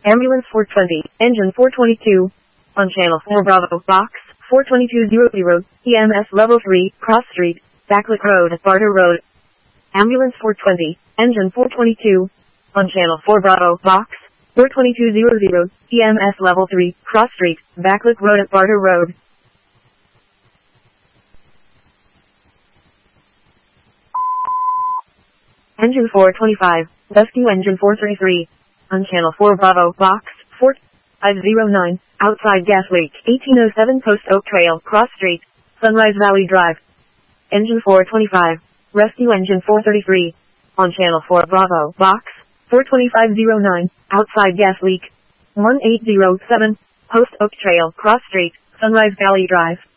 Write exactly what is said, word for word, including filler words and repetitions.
Ambulance four twenty, engine four twenty-two. On channel four Bravo, box four twenty-two hundred, E M S level three, Cross Street, Backlick Road, Barter Road. Ambulance four twenty, engine four twenty-two. On channel four Bravo, box four twenty-two hundred, E M S level three, Cross Street, Backlick Road at Barter Road. Engine four twenty-five, rescue engine four thirty-three. On channel four Bravo, box four five zero nine, outside gas leak, eighteen oh seven Post Oak Trail, Cross Street, Sunrise Valley Drive. Engine four twenty-five, rescue engine four thirty-three. On channel four Bravo, box four twenty-five oh nine, outside gas leak, one eight oh seven, Post Oak Trail, Cross Street, Sunrise Valley Drive.